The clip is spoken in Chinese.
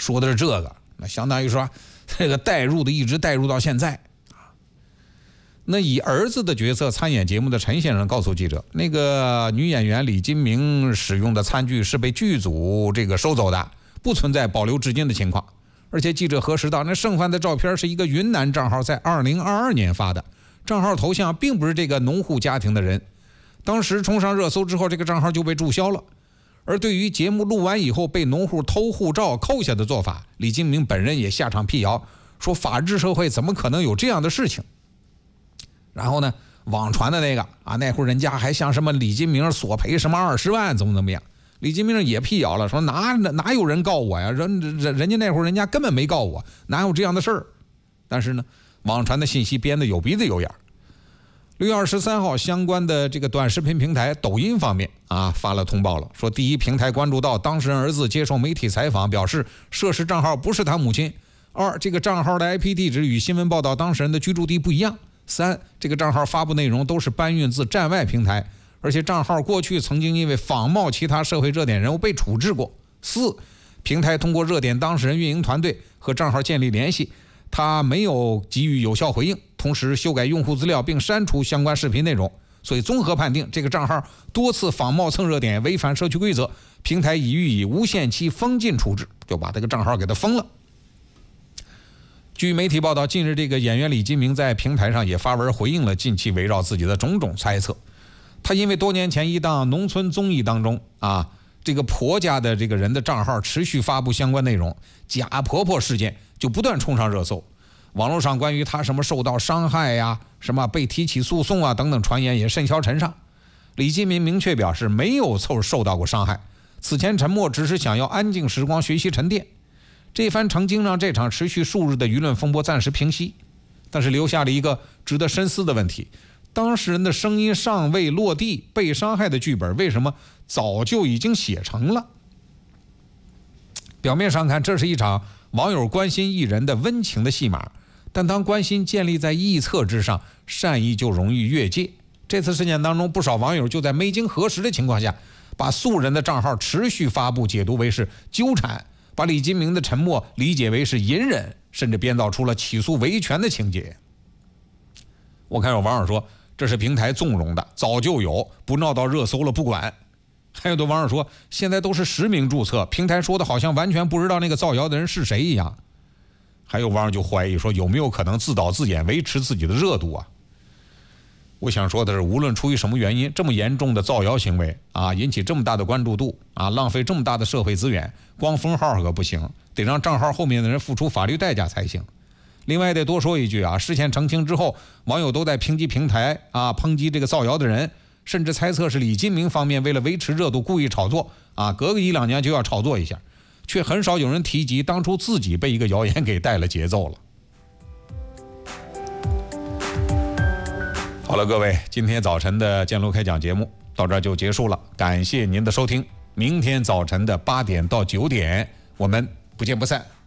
说的是这个，那相当于说这个代入的一直代入到现在。那以儿子的角色参演节目的陈先生告诉记者，那个女演员李金铭使用的餐具是被剧组这个收走的，不存在保留至今的情况。而且记者核实到，那剩饭的照片是一个云南账号在2022年发的，账号头像并不是这个农户家庭的人。当时冲上热搜之后，这个账号就被注销了。而对于节目录完以后被农户偷护照扣下的做法，李金铭本人也下场辟谣，说法治社会怎么可能有这样的事情。然后呢，网传的那个那户人家还向什么李金铭索赔什么20万怎么样，李金铭也辟谣了，说哪有人告我呀，人家那户人家根本没告我，哪有这样的事儿。但是呢，网传的信息编得有鼻子有眼。6月23号，相关的这个短视频平台抖音方面发了通报了，说第一，平台关注到当事人儿子接受媒体采访表示涉事账号不是他母亲；二，这个账号的 IP 地址与新闻报道当事人的居住地不一样；三，这个账号发布内容都是搬运自站外平台，而且账号过去曾经因为仿冒其他社会热点人物被处置过；四，平台通过热点当事人运营团队和账号建立联系，他没有给予有效回应，同时修改用户资料并删除相关视频内容，所以综合判定这个账号多次仿冒蹭热点，违反社区规则，平台已予以无限期封禁处置，就把这个账号给他封了。据媒体报道，近日这个演员李金铭在平台上也发文回应了近期围绕自己的种种猜测。他因为多年前一档农村综艺当中这个婆家的这个人的账号持续发布相关内容，假婆婆事件就不断冲上热搜。网络上关于他什么受到伤害呀，什么被提起诉讼等等传言也甚嚣尘上。李金铭明确表示没有受到过伤害，此前沉默只是想要安静时光学习沉淀。这番澄清让这场持续数日的舆论风波暂时平息，但是留下了一个值得深思的问题：当事人的声音尚未落地，被伤害的剧本为什么早就已经写成了？表面上看，这是一场网友关心艺人的温情的戏码，但当关心建立在臆测之上，善意就容易越界。这次事件当中，不少网友就在没经核实的情况下，把素人的账号持续发布解读为是纠缠，把李金铭的沉默理解为是隐忍，甚至编造出了起诉维权的情节。我看有网友说这是平台纵容的，早就有，不闹到热搜了不管。还有的网友说现在都是实名注册，平台说的好像完全不知道那个造谣的人是谁一样。还有网友就怀疑说有没有可能自导自演维持自己的热度我想说的是，无论出于什么原因，这么严重的造谣行为引起这么大的关注度浪费这么大的社会资源，光封号可不行，得让账号后面的人付出法律代价才行。另外得多说一句事前澄清之后，网友都在抨击平台抨击这个造谣的人，甚至猜测是李金铭方面为了维持热度故意炒作隔个1-2年就要炒作一下，却很少有人提及当初自己被一个谣言给带了节奏了。好了，各位，今天早晨的建楼开讲节目到这儿就结束了，感谢您的收听。明天早晨的8点到9点，我们不见不散。